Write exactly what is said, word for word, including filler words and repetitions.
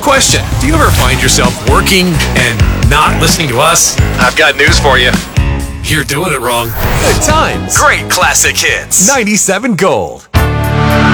question. Do you ever find yourself working and not listening to us? I've got news for you. You're doing it wrong. Good times. Great classic hits. ninety-seven Gold.